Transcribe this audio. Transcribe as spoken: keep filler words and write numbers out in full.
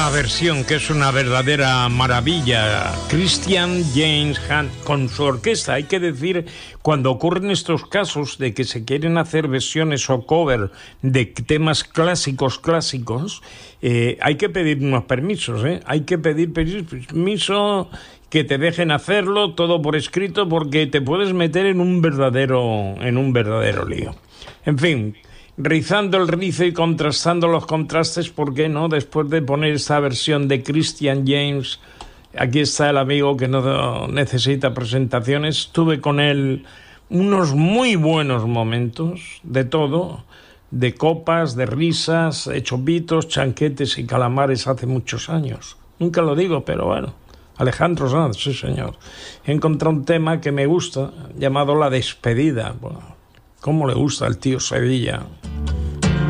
una versión que es una verdadera maravilla. Christian James Hunt con su orquesta. Hay que decir, cuando ocurren estos casos de que se quieren hacer versiones o cover de temas clásicos, clásicos, eh, hay que pedir unos permisos, ¿eh? Hay que pedir permiso, que te dejen hacerlo, todo por escrito, porque te puedes meter en un verdadero, en un verdadero lío. En fin, rizando el rizo y contrastando los contrastes, ¿por qué no? Después de poner esta versión de Christian James, aquí está el amigo que no necesita presentaciones. Tuve con él unos muy buenos momentos, de todo, de copas, de risas, de chopitos, chanquetes y calamares hace muchos años. Nunca lo digo, pero bueno. Alejandro Sanz, sí señor. He encontrado un tema que me gusta, llamado La Despedida. Bueno, ¿cómo le gusta al tío Sevilla?